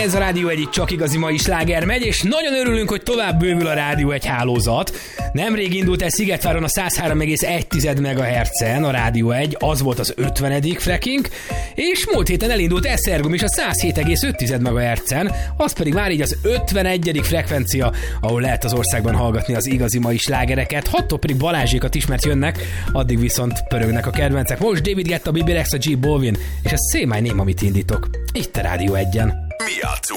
Ez a Rádió egy csak igazi mai sláger megy, és nagyon örülünk, hogy tovább bővül a Rádió egy hálózat. Nemrég indult el Szigetváron a 103,1 MHz-en a Rádió 1, az volt az 50. fracking, és múlt héten elindult Esztergom is a 107,5 MHz-en, az pedig már így az 51. frekvencia, ahol lehet az országban hallgatni az igazi mai slágereket. Hattól pedig Balázsékat is, mert jönnek, addig viszont pörögnek a kedvencek. Most David Guetta, Bibi Rexha, J Balvin és a Say My Name, amit indítok. Itt a Rádió 1-en. Mi játszunk?